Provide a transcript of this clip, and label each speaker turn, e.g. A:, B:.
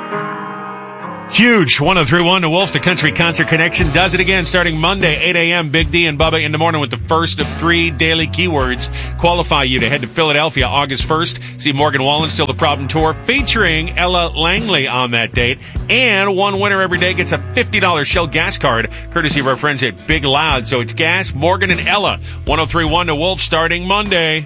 A: Huge. 103.1 to Wolf, the Country Concert Connection, does it again starting Monday, 8 a.m. Big D and Bubba in the morning with the first of 3 daily keywords. Qualify you to head to Philadelphia August 1st. See Morgan Wallen, Still the Problem Tour, featuring Ella Langley on that date. And one winner every day gets a $50 Shell gas card, courtesy of our friends at Big Loud. So it's Gas, Morgan, and Ella. 103.1 to Wolf starting Monday.